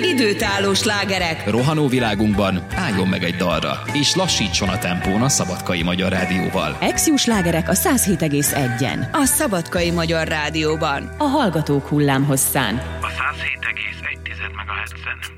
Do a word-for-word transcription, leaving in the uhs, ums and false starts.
Időtálló slágerek. Rohanó világunkban álljon meg egy dalra, és lassítson a tempón a Szabadkai Magyar Rádióval. Ex-jó slágerek a száz hét egész egyen. A Szabadkai Magyar Rádióban. A hallgatók hullámhosszán. A száz hét egész egy megahertzen.